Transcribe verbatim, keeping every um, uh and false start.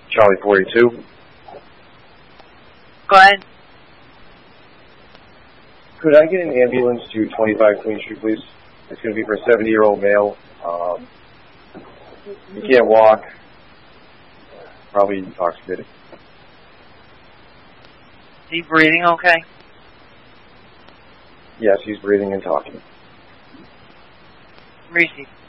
Charlie forty-two. Go ahead. Could I get an ambulance to twenty-five Queen Street, please? It's going to be for a seventy-year-old male. Um, he can't walk. Probably intoxicated. Is he breathing okay? Yes, he's breathing and talking. Reese.